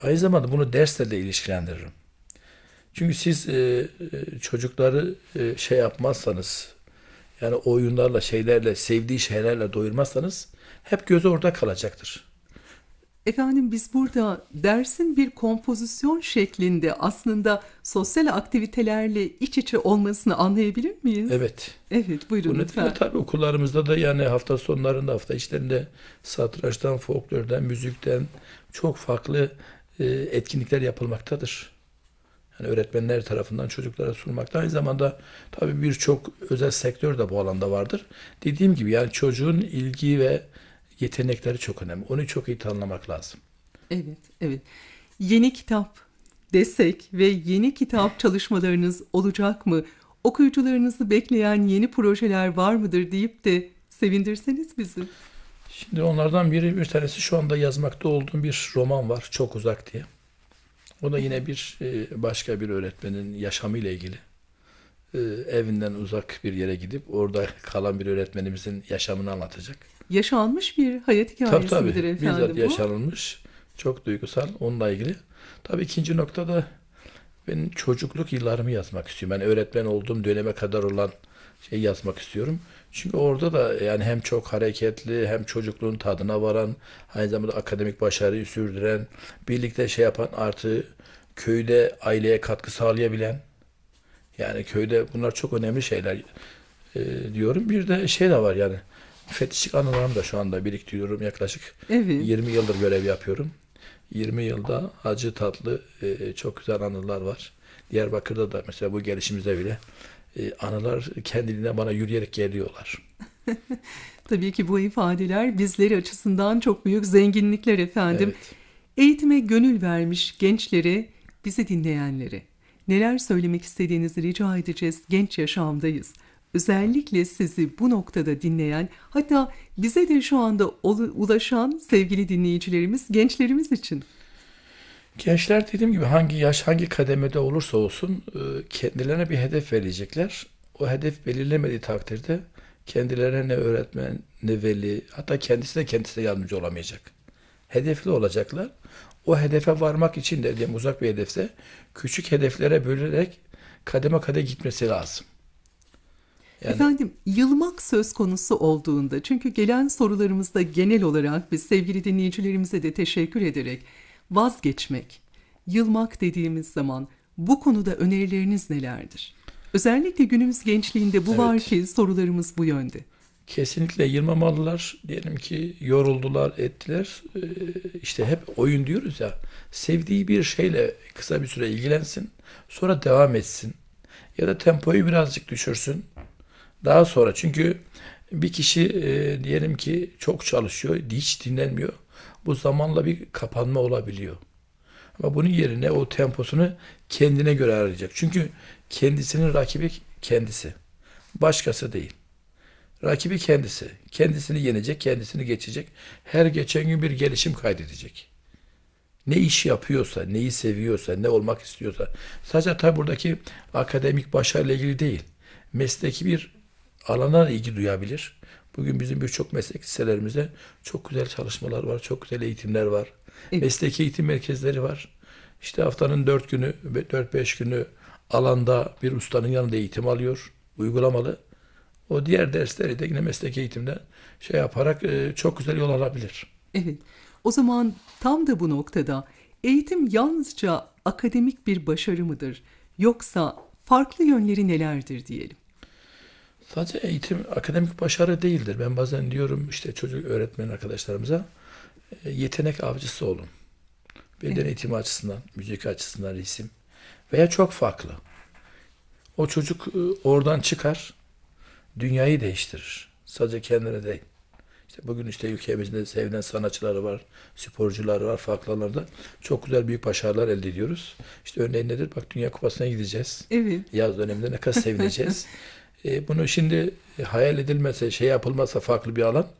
Aynı zamanda bunu dersle de ilişkilendiririm. Çünkü siz çocukları şey yapmazsanız, yani oyunlarla, şeylerle, sevdiği şeylerle doyurmazsanız hep gözü orada kalacaktır. Efendim biz burada dersin bir kompozisyon şeklinde aslında sosyal aktivitelerle iç içe olmasını anlayabilir miyiz? Evet. Evet, buyurun Bu nedenle lütfen. tabii okullarımızda da yani hafta sonlarında, hafta içlerinde satrançtan, folklordan, müzikten çok farklı etkinlikler yapılmaktadır. Yani öğretmenler tarafından çocuklara sunmakta. Aynı zamanda tabii birçok özel sektör de bu alanda vardır. Dediğim gibi yani çocuğun ilgi ve yetenekleri çok önemli. Onu çok iyi tanımlamak lazım. Evet, evet. Yeni kitap desek ve yeni kitap çalışmalarınız olacak mı? Okuyucularınızı bekleyen yeni projeler var mıdır deyip de sevindirseniz bizi. Şimdi onlardan bir tanesi şu anda yazmakta olduğum bir roman var. Çok Uzak diye. O da yine bir başka bir öğretmenin yaşamıyla ilgili. Evinden uzak bir yere gidip orada kalan bir öğretmenimizin yaşamını anlatacak. Yaşanmış bir hayat Tabii hikayesi tabii. midir Bizzat efendim bu? yaşanılmış. Çok duygusal. Onunla ilgili. Tabii ikinci noktada ben çocukluk yıllarımı yazmak istiyorum. Yani öğretmen olduğum döneme kadar olan şey yazmak istiyorum. Çünkü orada da yani hem çok hareketli hem çocukluğun tadına varan, aynı zamanda akademik başarıyı sürdüren, birlikte şey yapan artı köyde aileye katkı sağlayabilen, yani köyde bunlar çok önemli şeyler diyorum. Bir de şey de var yani fetişik anılarımı da şu anda biriktiriyorum. Yaklaşık Evet. 20 yıldır görev yapıyorum. 20 yılda acı tatlı çok güzel anılar var. Diyarbakır'da da mesela bu gelişimizde bile anılar kendiliğinden bana yürüyerek geliyorlar. Tabii ki bu ifadeler bizleri açısından çok büyük zenginlikler efendim. Evet. Eğitime gönül vermiş gençlere, bizi dinleyenlere neler söylemek istediğinizi rica edeceğiz. Genç yaşamdayız. Özellikle sizi bu noktada dinleyen, hatta bize de şu anda ulaşan sevgili dinleyicilerimiz, gençlerimiz için. Gençler dediğim gibi hangi yaş, hangi kademede olursa olsun kendilerine bir hedef verecekler. O hedef belirlemediği takdirde kendilerine ne öğretmen, ne veli, hatta kendisi de kendisine yardımcı olamayacak. Hedefli olacaklar. O hedefe varmak için de diyelim uzak bir hedefse küçük hedeflere bölerek kademe kademe gitmesi lazım. Yani Efendim, yılmak söz konusu olduğunda, çünkü gelen sorularımızda genel olarak biz sevgili dinleyicilerimize de teşekkür ederek vazgeçmek, yılmak dediğimiz zaman bu konuda önerileriniz nelerdir? Özellikle günümüz gençliğinde bu var evet, ki sorularımız bu yönde. kesinlikle yılmamalılar. Diyelim ki yoruldular, ettiler. İşte hep oyun diyoruz ya. Sevdiği bir şeyle kısa bir süre ilgilensin. Sonra devam etsin. Ya da tempoyu birazcık düşürsün. Daha sonra çünkü bir kişi diyelim ki çok çalışıyor, hiç dinlenmiyor. Bu zamanla bir kapanma olabiliyor. Ama bunun yerine o temposunu kendine göre arayacak. Çünkü kendisinin rakibi kendisi. Başkası değil. Rakibi kendisi. Kendisini yenecek, kendisini geçecek. Her geçen gün bir gelişim kaydedecek. Ne iş yapıyorsa, neyi seviyorsa, ne olmak istiyorsa. Sadece tabi buradaki akademik başarıyla ilgili değil. Mesleki bir alana ilgi duyabilir. Bugün bizim birçok meslek liselerimizde çok güzel çalışmalar var, çok güzel eğitimler var. Evet. Mesleki eğitim merkezleri var. İşte haftanın 4 günü, 4-5 günü alanda bir ustanın yanında eğitim alıyor, uygulamalı. O diğer dersleri de yine mesleki eğitimde şey yaparak çok güzel yol alabilir. Evet. O zaman tam da bu noktada eğitim yalnızca akademik bir başarı mıdır? Yoksa farklı yönleri nelerdir diyelim. Sadece eğitim akademik başarı değildir. Ben bazen diyorum işte çocuk öğretmen arkadaşlarımıza yetenek avcısı olun. Beden Evet. eğitimi açısından, müzik açısından resim veya çok farklı. O çocuk oradan çıkar, dünyayı değiştirir. Sadece kendine değil. İşte bugün işte ülkemizde sevilen sanatçıları var, sporcular var, farklı alanlarda çok güzel büyük başarılar elde ediyoruz. İşte örneğin nedir? Bak Dünya Kupası'na gideceğiz. Evet. Yaz döneminde ne kadar sevineceğiz. Bunu şimdi hayal edilmese, şey yapılmazsa farklı bir alan.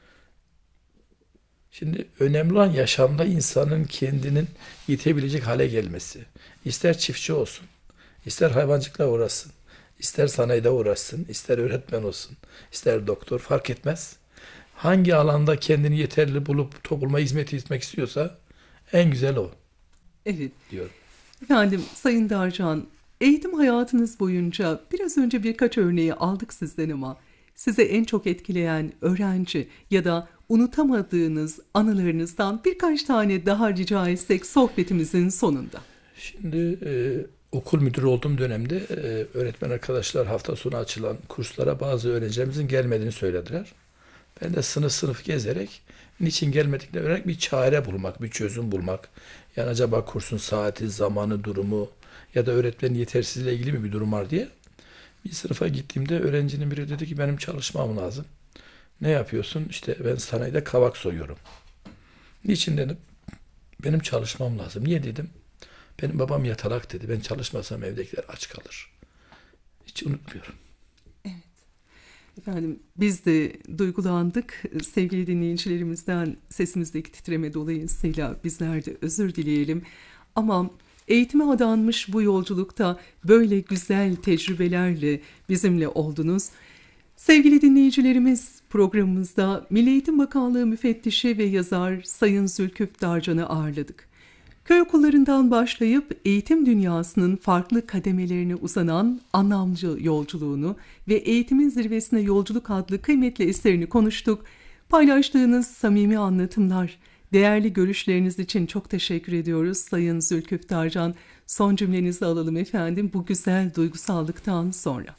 Şimdi önemli olan yaşamda insanın kendinin yetebilecek hale gelmesi. İster çiftçi olsun, ister hayvancılıkla uğraşsın, ister sanayide uğraşsın, ister öğretmen olsun, ister doktor fark etmez. Hangi alanda kendini yeterli bulup topluma hizmet etmek istiyorsa en güzel o. Evet. diyorum. Efendim Sayın Darcan, eğitim hayatınız boyunca biraz önce birkaç örneği aldık sizden ama size en çok etkileyen öğrenci ya da unutamadığınız anılarınızdan birkaç tane daha rica etsek sohbetimizin sonunda. Şimdi okul müdürü olduğum dönemde öğretmen arkadaşlar hafta sonu açılan kurslara bazı öğrencilerimizin gelmediğini söylediler. Ben de sınıf sınıf gezerek niçin gelmediklerini öğrenip bir çare bulmak, bir çözüm bulmak. Yani acaba kursun saati, zamanı, durumu ya da öğretmenin yetersizliğiyle ilgili mi bir durum var diye. Bir sınıfa gittiğimde öğrencinin biri dedi ki benim çalışmam lazım. Ne yapıyorsun? İşte ben sanayide kavak soyuyorum. Niçin dedim? Benim çalışmam lazım. Niye dedim? Benim babam yatalak dedi. Ben çalışmasam evdekiler aç kalır. Hiç unutmuyorum. Efendim biz de duygulandık. Sevgili dinleyicilerimizden sesimizdeki titreme dolayısıyla bizler de özür dileyelim. Ama eğitime adanmış bu yolculukta böyle güzel tecrübelerle bizimle oldunuz. Sevgili dinleyicilerimiz, programımızda Milli Eğitim Bakanlığı müfettişi ve yazar Sayın Zülküf Darcan'ı ağırladık. Köy okullarından başlayıp eğitim dünyasının farklı kademelerine uzanan anlamcı yolculuğunu ve Eğitimin Zirvesine Yolculuk adlı kıymetli eserini konuştuk. Paylaştığınız samimi anlatımlar, değerli görüşleriniz için çok teşekkür ediyoruz Sayın Zülküf Darcan. Son cümlenizi alalım efendim bu güzel duygusallıktan sonra.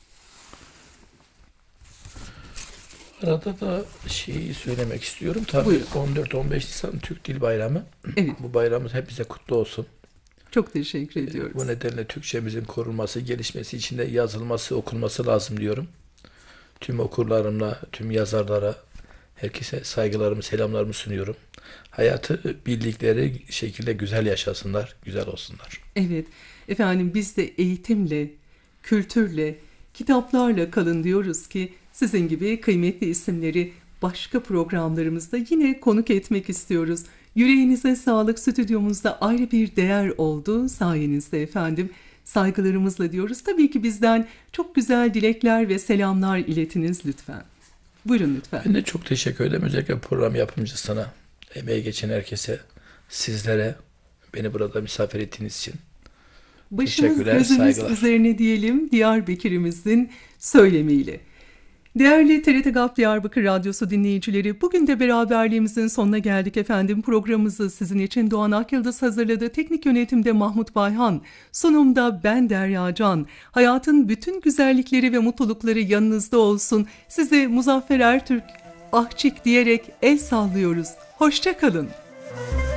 Arada da şeyi söylemek istiyorum. Tabii Buyurun. 14-15 Nisan Türk Dil Bayramı. Evet. Bu bayramımız hepimize kutlu olsun. Çok teşekkür ediyoruz. Bu nedenle Türkçemizin korunması, gelişmesi için de yazılması, okunması lazım diyorum. Tüm okurlarımla, tüm yazarlara, herkese saygılarımı, selamlarımı sunuyorum. Hayatı bildikleri şekilde güzel yaşasınlar, güzel olsunlar. Evet, efendim biz de eğitimle, kültürle, kitaplarla kalın diyoruz ki sizin gibi kıymetli isimleri başka programlarımızda yine konuk etmek istiyoruz. Yüreğinize sağlık, stüdyomuzda ayrı bir değer oldu sayenizde efendim. Saygılarımızla diyoruz. Tabii ki bizden çok güzel dilekler ve selamlar iletiniz lütfen. Buyurun lütfen. Ben de çok teşekkür ederim. Özellikle program yapımcısına, emeği geçen herkese, sizlere, beni burada misafir ettiğiniz için. Başımız Teşekkürler, gözümüz saygılar. üzerine diyelim Diyarbakır'ımızın söylemiyle. Değerli TRT GAP Diyarbakır Radyosu dinleyicileri, bugün de beraberliğimizin sonuna geldik efendim. Programımızı sizin için Doğan Akyıldız hazırladı. Teknik yönetimde Mahmut Bayhan, sunumda ben Derya Can. Hayatın bütün güzellikleri ve mutlulukları yanınızda olsun. Size Muzaffer Ertürk, Ahçik diyerek el sallıyoruz. Hoşça kalın.